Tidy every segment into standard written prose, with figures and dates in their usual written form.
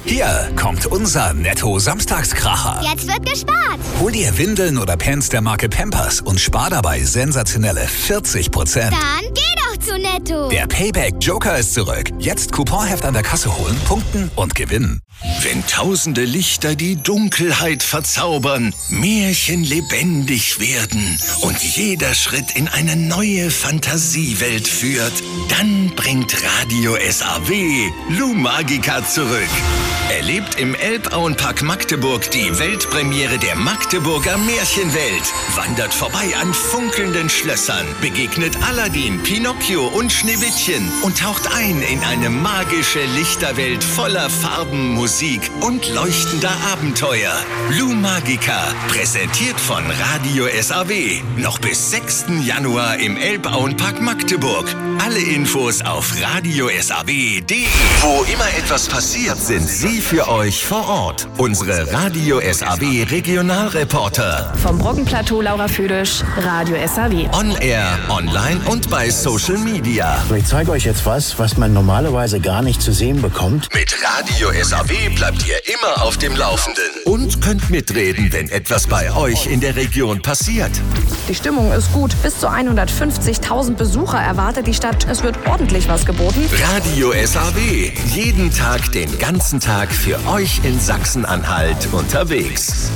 Hier kommt unser Netto-Samstagskracher. Jetzt wird gespart. Hol dir Windeln oder Pants der Marke Pampers und spar dabei sensationelle 40%. Dann geh doch zu Netto. Der Payback-Joker ist zurück. Jetzt Couponheft an der Kasse holen, punkten und gewinnen. Wenn tausende Lichter die Dunkelheit verzaubern, Märchen lebendig werden und jeder Schritt in eine neue Fantasiewelt führt, dann bringt Radio SAW Lou Magica zurück. Erlebt im Elbauenpark Magdeburg die Weltpremiere der Magdeburger Märchenwelt. Wandert vorbei an funkelnden Schlössern, begegnet Aladdin, Pinocchio und Schneewittchen und taucht ein in eine magische Lichterwelt voller Farben, Musik und leuchtender Abenteuer. Lou Magica, präsentiert von Radio SAW. Noch bis 6. Januar im Elbauenpark Magdeburg. Alle Infos auf radiosaw.de. Wo immer etwas passiert, sind Sie für euch vor Ort. Unsere Radio SAW Regionalreporter. Vom Brockenplateau Laura Füdisch, Radio SAW. On Air, online und bei Social Media. Ich zeige euch jetzt was man normalerweise gar nicht zu sehen bekommt. Mit Radio SAW bleibt ihr immer auf dem Laufenden. Und könnt mitreden, wenn etwas bei euch in der Region passiert. Die Stimmung ist gut. Bis zu 150.000 Besucher erwartet die Stadt. Es wird ordentlich was geboten. Radio SAW. Jeden Tag, den ganzen Tag für euch in Sachsen-Anhalt unterwegs.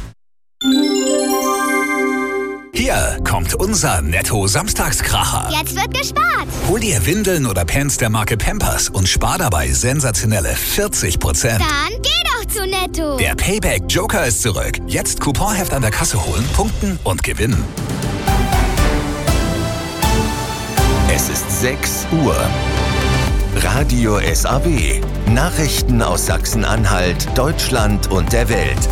Hier kommt unser Netto-Samstagskracher. Jetzt wird gespart. Hol dir Windeln oder Pants der Marke Pampers und spar dabei sensationelle 40%. Dann geh doch zu Netto. Der Payback-Joker ist zurück. Jetzt Couponheft an der Kasse holen, punkten und gewinnen. Es ist 6 Uhr. Radio SAW. Nachrichten aus Sachsen-Anhalt, Deutschland und der Welt.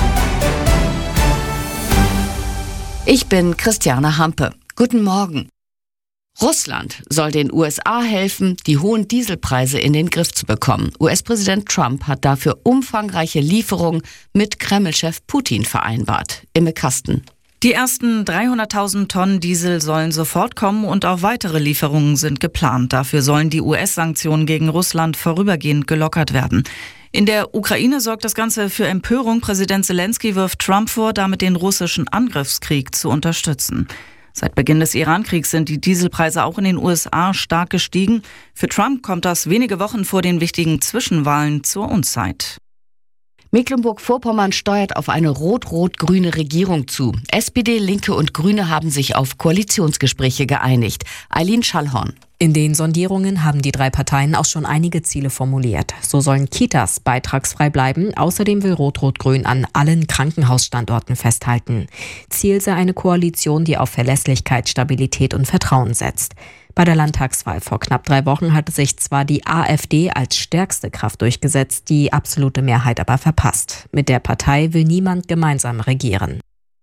Ich bin Christiane Hampe. Guten Morgen. Russland soll den USA helfen, die hohen Dieselpreise in den Griff zu bekommen. US-Präsident Trump hat dafür umfangreiche Lieferungen mit Kreml-Chef Putin vereinbart. Imme Kasten. Die ersten 300.000 Tonnen Diesel sollen sofort kommen und auch weitere Lieferungen sind geplant. Dafür sollen die US-Sanktionen gegen Russland vorübergehend gelockert werden. In der Ukraine sorgt das Ganze für Empörung. Präsident Zelensky wirft Trump vor, damit den russischen Angriffskrieg zu unterstützen. Seit Beginn des Iran-Kriegs sind die Dieselpreise auch in den USA stark gestiegen. Für Trump kommt das wenige Wochen vor den wichtigen Zwischenwahlen zur Unzeit. Mecklenburg-Vorpommern steuert auf eine rot-rot-grüne Regierung zu. SPD, Linke und Grüne haben sich auf Koalitionsgespräche geeinigt. Eileen Schallhorn. In den Sondierungen haben die 3 Parteien auch schon einige Ziele formuliert. So sollen Kitas beitragsfrei bleiben. Außerdem will Rot-Rot-Grün an allen Krankenhausstandorten festhalten. Ziel sei eine Koalition, die auf Verlässlichkeit, Stabilität und Vertrauen setzt. Bei der Landtagswahl vor knapp 3 Wochen hatte sich zwar die AfD als stärkste Kraft durchgesetzt, die absolute Mehrheit aber verpasst. Mit der Partei will niemand gemeinsam regieren.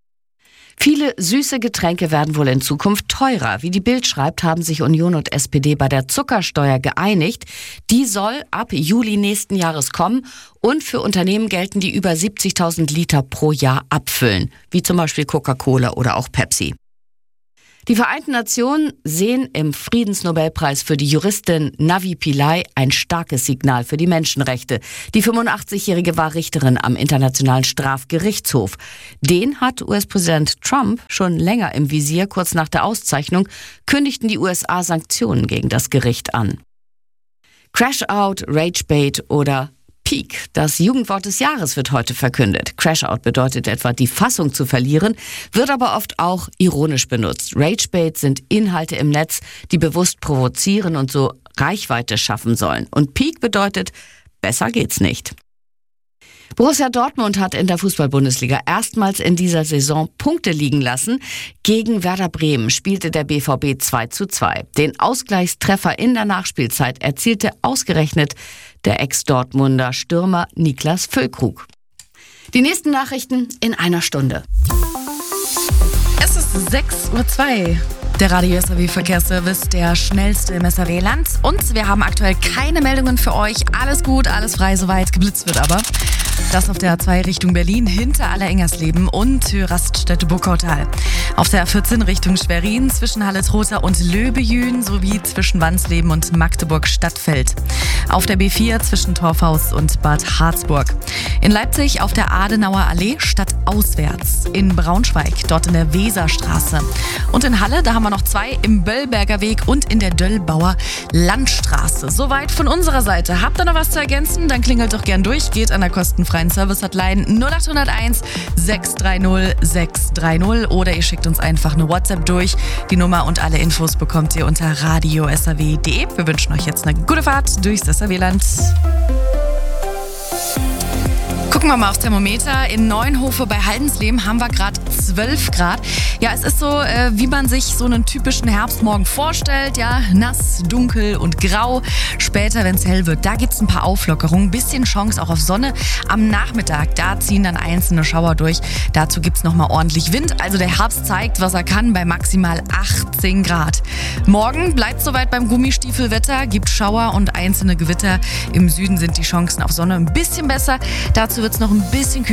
Viele süße Getränke werden wohl in Zukunft teurer. Wie die Bild schreibt, haben sich Union und SPD bei der Zuckersteuer geeinigt. Die soll ab Juli nächsten Jahres kommen und für Unternehmen gelten, die über 70.000 Liter pro Jahr abfüllen, wie zum Beispiel Coca-Cola oder auch Pepsi. Die Vereinten Nationen sehen im Friedensnobelpreis für die Juristin Navi Pillay ein starkes Signal für die Menschenrechte. Die 85-Jährige war Richterin am Internationalen Strafgerichtshof. Den hat US-Präsident Trump schon länger im Visier. Kurz nach der Auszeichnung kündigten die USA Sanktionen gegen das Gericht an. Crash-out, Rage-bait oder Peak, das Jugendwort des Jahres, wird heute verkündet. Crash-out bedeutet etwa, die Fassung zu verlieren, wird aber oft auch ironisch benutzt. Rage-bait sind Inhalte im Netz, die bewusst provozieren und so Reichweite schaffen sollen. Und Peak bedeutet, besser geht's nicht. Borussia Dortmund hat in der Fußball-Bundesliga erstmals in dieser Saison Punkte liegen lassen. Gegen Werder Bremen spielte der BVB 2:2. Den Ausgleichstreffer in der Nachspielzeit erzielte ausgerechnet der Ex-Dortmunder Stürmer Niklas Füllkrug. Die nächsten Nachrichten in einer Stunde. Es ist 6:02 Uhr. Der Radio SAW Verkehrsservice, der schnellste im SAW-Land. Und wir haben aktuell keine Meldungen für euch. Alles gut, alles frei, soweit geblitzt wird aber. Das auf der A2 Richtung Berlin hinter Allerengersleben und Raststätte-Buckautal. Auf der A14 Richtung Schwerin zwischen Halle-Trotha und Löbejün sowie zwischen Wansleben und Magdeburg-Stadtfeld. Auf der B4 zwischen Torfhaus und Bad Harzburg. In Leipzig auf der Adenauer Allee stadtauswärts. In Braunschweig, dort in der Weserstraße. Und in Halle, da haben wir noch 2 im Böllberger Weg und in der Döllbauer Landstraße. Soweit von unserer Seite. Habt ihr noch was zu ergänzen? Dann klingelt doch gern durch. Geht an der kostenfreien Service-Hotline 0801 630 630 oder ihr schickt uns einfach eine WhatsApp durch. Die Nummer und alle Infos bekommt ihr unter radio-saw.de. Wir wünschen euch jetzt eine gute Fahrt durchs SAW-Land. Gucken wir mal aufs Thermometer. In Neuenhofe bei Haldensleben haben wir gerade 12 Grad. Ja, es ist so, wie man sich so einen typischen Herbstmorgen vorstellt. Ja, nass, dunkel und grau. Später, wenn es hell wird, da gibt es ein paar Auflockerungen. Bisschen Chance auch auf Sonne. Am Nachmittag, da ziehen dann einzelne Schauer durch. Dazu gibt es nochmal ordentlich Wind. Also der Herbst zeigt, was er kann bei maximal 18 Grad. Morgen bleibt soweit beim Gummistiefelwetter. Gibt Schauer und einzelne Gewitter. Im Süden sind die Chancen auf Sonne ein bisschen besser. Dazu wird es noch ein bisschen kühler.